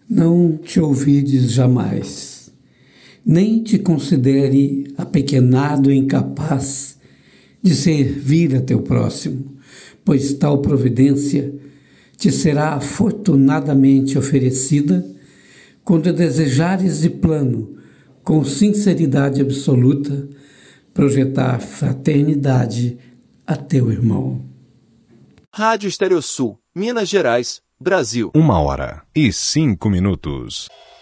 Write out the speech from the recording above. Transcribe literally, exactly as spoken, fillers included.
Não te ouvides jamais, nem te considere apequenado e incapaz de servir a teu próximo, pois tal providência te será afortunadamente oferecida quando desejares de plano, com sinceridade absoluta, projetar fraternidade a teu irmão. Rádio Estéreo Sul, Minas Gerais, Brasil. Uma hora e cinco minutos.